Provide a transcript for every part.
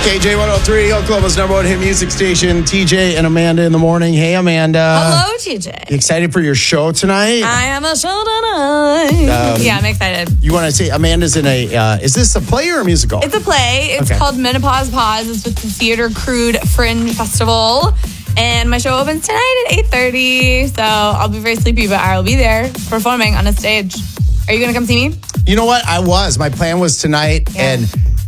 KJ103, Oklahoma's number one hit music station. TJ and Amanda in the morning. Hey, Amanda. Hello, TJ. You excited for your show tonight? I am a show tonight. Yeah, I'm excited. You want to say Amanda's in a, is this a play or a musical? It's a play. It's called Menopause Pause. It's with the Theater Crude Fringe Festival. And my show opens tonight at 8:30. So I'll be very sleepy, but I'll be there performing on a stage. Are you going to come see me? You know what? I was. My plan was tonight, and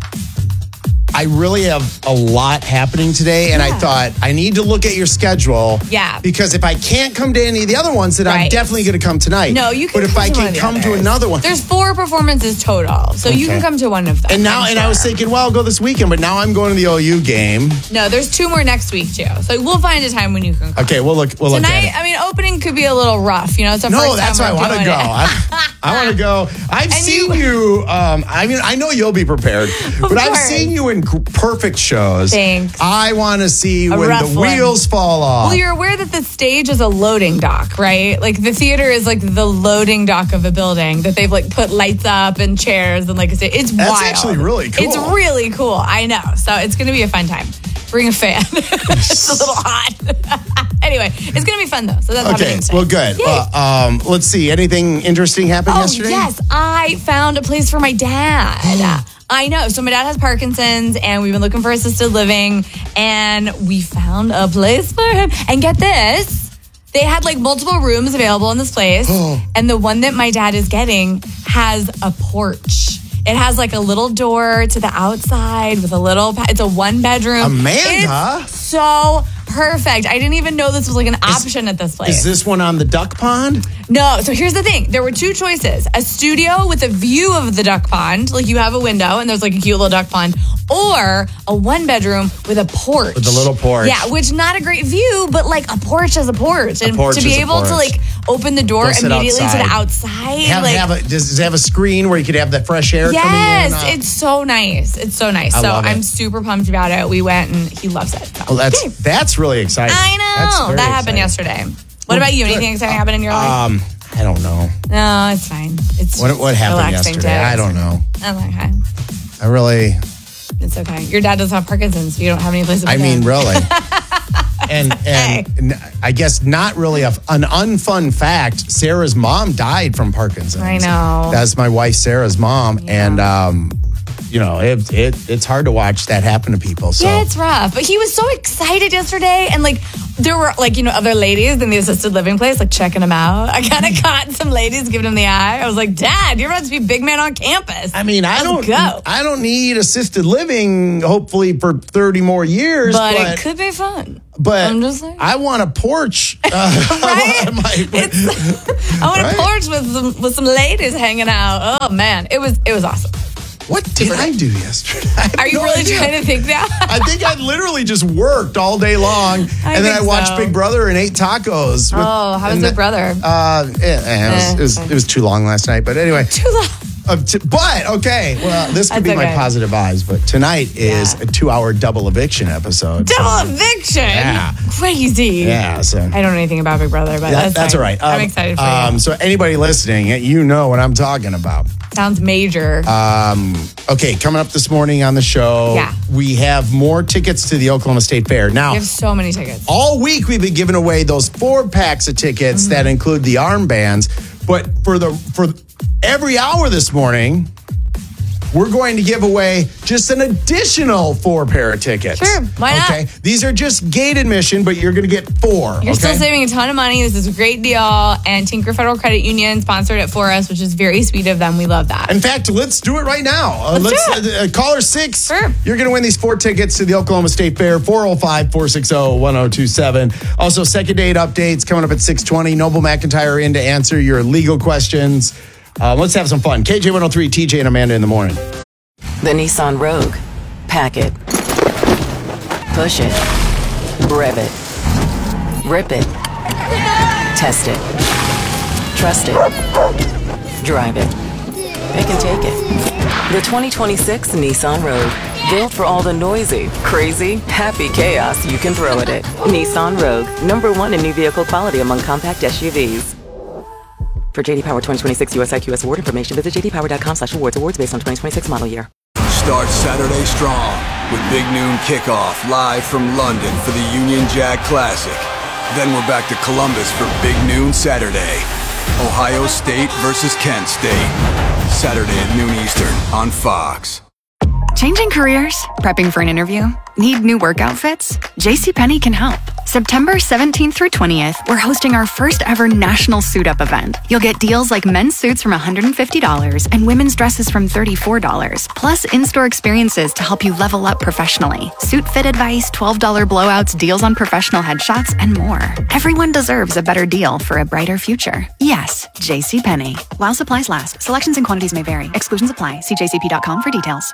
I really have a lot happening today, and I thought I need to look at your schedule. Yeah. Because if I can't come to any of the other ones, then I'm definitely going to come tonight. No, you can. But if I can come to another one, there's 4 performances total, so you can come to one of them. And now, I was thinking, well, I'll go this weekend, but now I'm going to the OU game. No, there's 2 more next week too, so we'll find a time when you can come. Okay, we'll look. We'll tonight. Look at it. I mean, opening could be a little rough. You know, it's a first that's why time I want to go. I want to go. I've seen you. I mean, I know you'll be prepared, but I've seen you in perfect shows. Thanks. I want to see when the wheels fall off. Well, you're aware that the stage is a loading dock, right? Like the theater is like the loading dock of a building that they've like put lights up and chairs and like it's wild. That's actually really cool. It's really cool. I know. So it's going to be a fun time. Bring a fan. It's a little hot. Anyway, it's going to be fun though. So that's happening today. Well, good. Let's see. Anything interesting happened yesterday? Yes. I found a place for my dad. I know. So my dad has Parkinson's and we've been looking for assisted living and we found a place for him. And get this, they had like multiple rooms available in this place. And the one that my dad is getting has a porch. It has like a little door to the outside with a little, it's a 1-bedroom. Amanda? It's so perfect. I didn't even know this was like an option at this place. Is this one on the duck pond? No. So here's the thing. There were 2 choices. A studio with a view of the duck pond. Like you have a window and there's like a cute little duck pond. Or a 1-bedroom with a porch. With a little porch. Yeah, which not a great view, but like a porch is a porch. And to be able to like open the door immediately to the outside. Does it have a screen where you could have the fresh air coming in? Yes, it's so nice. It's so nice. So I'm super pumped about it. We went and he loves it. So. Well, that's really exciting. I know. That happened yesterday. What about you? Anything exciting happened in your life? I don't know. No, it's fine. It's what happened yesterday? I don't know. Okay. It's okay. Your dad does have Parkinson's, so you don't have any place to go. I mean, really. And I guess not really an unfun fact, Sarah's mom died from Parkinson's. I know. That's my wife, Sarah's mom. Yeah. And, it's hard to watch that happen to people. So. Yeah, it's rough. But he was so excited yesterday. And, like, there were, like, other ladies in the assisted living place, like, checking him out. I kind of caught some ladies giving him the eye. I was like, Dad, you're about to be big man on campus. I mean, I don't need assisted living, hopefully, for 30 more years. But it could be fun. But I'm just saying. I want a porch. Right? I want a porch with some ladies hanging out. Oh, man. It was awesome. What did I do yesterday? Are you really trying to think now? I think I literally just worked all day long, and then I watched Big Brother and ate tacos. How was Big Brother? It was too long last night, but anyway. Too long. This could be my positive vibes, but tonight is a 2-hour double eviction episode. Double eviction? Yeah. Crazy. Yeah. So I don't know anything about Big Brother, but that's all right. I'm excited for you. So anybody listening, you know what I'm talking about. Sounds major. Okay, coming up this morning on the show, we have more tickets to the Oklahoma State Fair. Now, we have so many tickets. All week we've been giving away those 4 packs of tickets that include the armbands, but for every hour this morning, we're going to give away just an additional 4 pair of tickets. Sure, why not? Okay, these are just gate admission, but you're going to get 4. You're still saving a ton of money. This is a great deal, and Tinker Federal Credit Union sponsored it for us, which is very sweet of them. We love that. In fact, let's do it right now. Let's do it. Caller 6. Sure. You're going to win these 4 tickets to the Oklahoma State Fair. 405-460-1027. Also, second date updates coming up at 6:20. Noble McIntyre in to answer your legal questions. Let's have some fun. KJ103, TJ and Amanda in the morning. The Nissan Rogue. Pack it. Push it. Rev it. Rip it. Test it. Trust it. Drive it. Pick and take it. The 2026 Nissan Rogue. Built for all the noisy, crazy, happy chaos you can throw at it. Nissan Rogue. #1 in new vehicle quality among compact SUVs. For JD Power 2026 US IQS award information, visit jdpower.com/awards. Awards based on 2026 model year. Start Saturday strong with Big Noon Kickoff live from London for the Union Jack Classic. Then we're back to Columbus for Big Noon Saturday. Ohio State versus Kent State. Saturday at noon Eastern on Fox. Changing careers? Prepping for an interview? Need new work outfits? JCPenney can help. September 17th through 20th, we're hosting our first ever national suit up event. You'll get deals like men's suits from $150 and women's dresses from $34, plus in-store experiences to help you level up professionally. Suit fit advice, $12 blowouts, deals on professional headshots, and more. Everyone deserves a better deal for a brighter future. Yes, JCPenney. While supplies last, selections and quantities may vary. Exclusions apply. See jcp.com for details.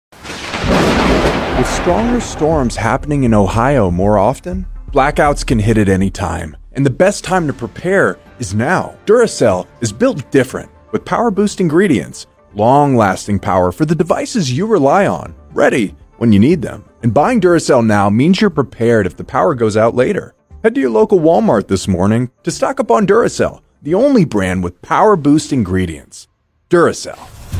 With stronger storms happening in Ohio more often, blackouts can hit at any time, and the best time to prepare is now. Duracell is built different, with power-boost ingredients, long-lasting power for the devices you rely on, ready when you need them. And buying Duracell now means you're prepared if the power goes out later. Head to your local Walmart this morning to stock up on Duracell, the only brand with power-boost ingredients. Duracell.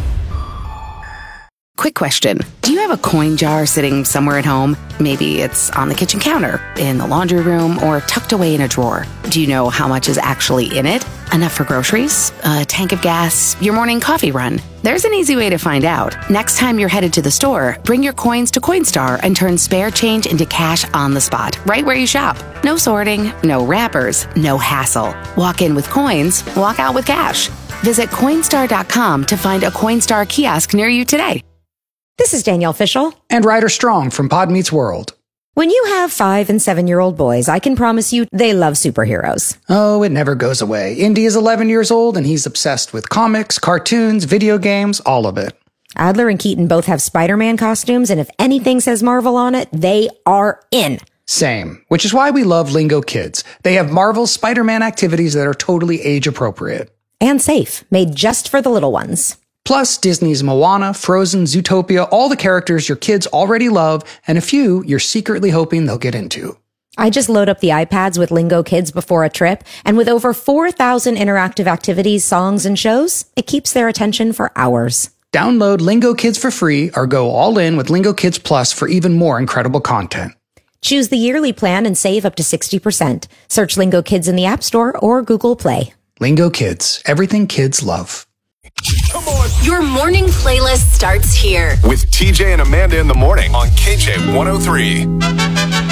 Quick question. Do you have a coin jar sitting somewhere at home? Maybe it's on the kitchen counter, in the laundry room, or tucked away in a drawer. Do you know how much is actually in it? Enough for groceries? A tank of gas? Your morning coffee run? There's an easy way to find out. Next time you're headed to the store, bring your coins to Coinstar and turn spare change into cash on the spot, right where you shop. No sorting, no wrappers, no hassle. Walk in with coins, walk out with cash. Visit Coinstar.com to find a Coinstar kiosk near you today. This is Danielle Fishel. And Ryder Strong from Pod Meets World. When you have 5- and 7-year-old boys, I can promise you they love superheroes. Oh, it never goes away. Indy is 11 years old and he's obsessed with comics, cartoons, video games, all of it. Adler and Keaton both have Spider-Man costumes, and if anything says Marvel on it, they are in. Same, which is why we love Lingo Kids. They have Marvel's Spider-Man activities that are totally age appropriate. And safe, made just for the little ones. Plus, Disney's Moana, Frozen, Zootopia, all the characters your kids already love, and a few you're secretly hoping they'll get into. I just load up the iPads with Lingo Kids before a trip, and with over 4,000 interactive activities, songs, and shows, it keeps their attention for hours. Download Lingo Kids for free or go all in with Lingo Kids Plus for even more incredible content. Choose the yearly plan and save up to 60%. Search Lingo Kids in the App Store or Google Play. Lingo Kids, everything kids love. Come on. Your morning playlist starts here with TJ and Amanda in the morning on KJ 103.